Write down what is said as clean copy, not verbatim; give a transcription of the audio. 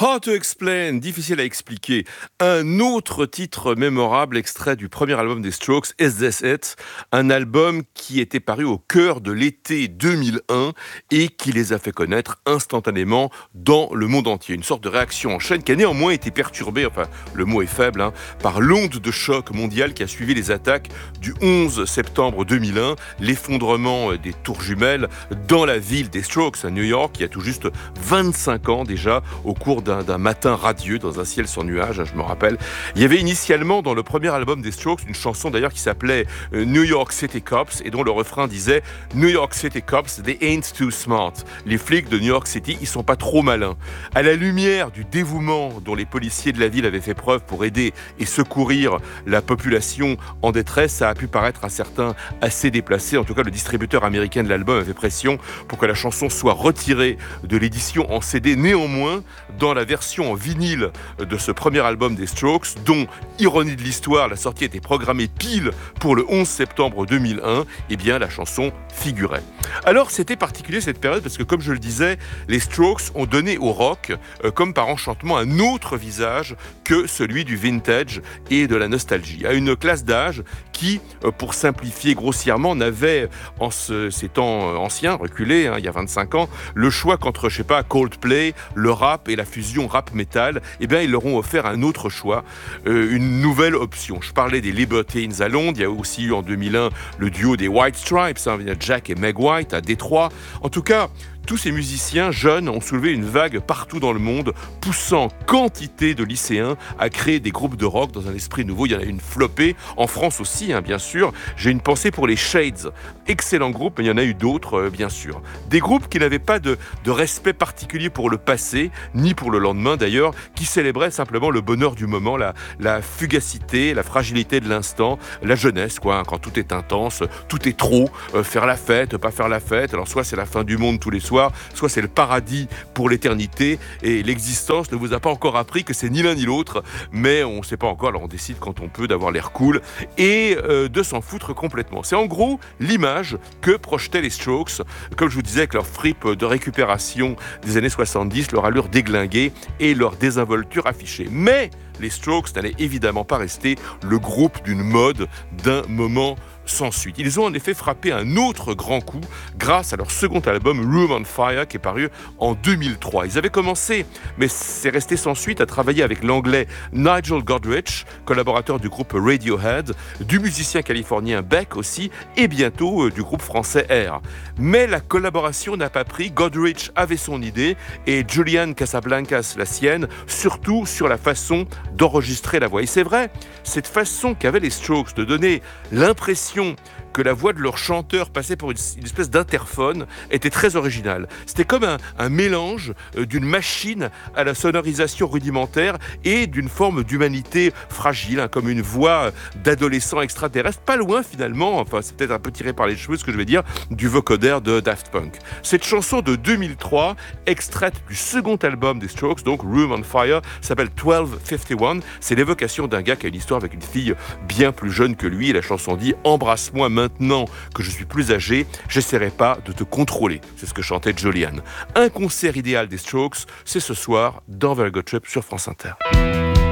Hard to explain, difficile à expliquer. Un autre titre mémorable, extrait du premier album des Strokes, Is This It? Un album qui était paru au cœur de l'été 2001 et qui les a fait connaître instantanément dans le monde entier. Une sorte de réaction en chaîne qui a néanmoins été perturbée, enfin le mot est faible, par l'onde de choc mondiale qui a suivi les attaques du 11 septembre 2001, l'effondrement des tours jumelles dans la ville des Strokes à New York, il y a tout juste 25 ans déjà, au cours d'un matin radieux dans un ciel sans nuages, je me rappelle. Il y avait initialement dans le premier album des Strokes une chanson d'ailleurs qui s'appelait New York City Cops et dont le refrain disait New York City Cops, they ain't too smart. Les flics de New York City, ils sont pas trop malins. À la lumière du dévouement dont les policiers de la ville avaient fait preuve pour aider et secourir la population en détresse, ça a pu paraître à certains assez déplacé. En tout cas, le distributeur américain de l'album avait pression pour que la chanson soit retirée de l'édition en CD. Néanmoins, dans la version en vinyle de ce premier album des Strokes, dont, ironie de l'histoire, la sortie était programmée pile pour le 11 septembre 2001, eh bien la chanson figurait. Alors c'était particulier cette période parce que, comme je le disais, les Strokes ont donné au rock, comme par enchantement, un autre visage que celui du vintage et de la nostalgie. À une classe d'âge qui, pour simplifier grossièrement, n'avait, en ces temps anciens, reculés, il y a 25 ans, le choix qu'entre, Coldplay, le rap et la fusion rap-metal, eh bien, ils leur ont offert un autre choix, une nouvelle option. Je parlais des Libertines à Londres, il y a aussi eu en 2001 le duo des White Stripes, Jack et Meg White à Détroit. En tout cas, tous ces musiciens jeunes ont soulevé une vague partout dans le monde, poussant quantité de lycéens à créer des groupes de rock dans un esprit nouveau. Il y en a une flopée, en France aussi, bien sûr. J'ai une pensée pour les Shades. Excellent groupe, mais il y en a eu d'autres, bien sûr. Des groupes qui n'avaient pas de respect particulier pour le passé, ni pour le lendemain d'ailleurs, qui célébraient simplement le bonheur du moment, la fugacité, la fragilité de l'instant, la jeunesse, quand tout est intense, tout est trop, faire la fête, pas faire la fête. Alors soit c'est la fin du monde tous les soirs, soit c'est le paradis pour l'éternité, et l'existence ne vous a pas encore appris que c'est ni l'un ni l'autre, mais on ne sait pas encore, alors on décide quand on peut d'avoir l'air cool et de s'en foutre complètement. C'est en gros l'image que projetaient les Strokes, comme je vous disais, avec leur fripe de récupération des années 70, leur allure déglinguée et leur désinvolture affichée. Mais les Strokes n'allaient évidemment pas rester le groupe d'une mode d'un moment sans suite. Ils ont en effet frappé un autre grand coup grâce à leur second album Room on Fire qui est paru en 2003. Ils avaient commencé, mais c'est resté sans suite, à travailler avec l'anglais Nigel Godrich, collaborateur du groupe Radiohead, du musicien californien Beck aussi, et bientôt du groupe français Air. Mais la collaboration n'a pas pris. Godrich avait son idée et Julian Casablancas la sienne, surtout sur la façon d'enregistrer la voix. Et c'est vrai, cette façon qu'avaient les Strokes de donner l'impression que la voix de leur chanteur passait pour une espèce d'interphone était très originale. C'était comme un mélange d'une machine à la sonorisation rudimentaire et d'une forme d'humanité fragile, comme une voix d'adolescent extraterrestre, pas loin finalement, enfin c'est peut-être un peu tiré par les cheveux ce que je vais dire, du vocodeur de Daft Punk. Cette chanson de 2003, extraite du second album des Strokes, donc Room on Fire, s'appelle 1251. C'est l'évocation d'un gars qui a une histoire avec une fille bien plus jeune que lui, et la chanson dit « Embrasse-moi maintenant que je suis plus âgé, j'essaierai pas de te contrôler ». C'est ce que chantait Julian. Un concert idéal des Strokes, c'est ce soir dans Very Good Trip sur France Inter.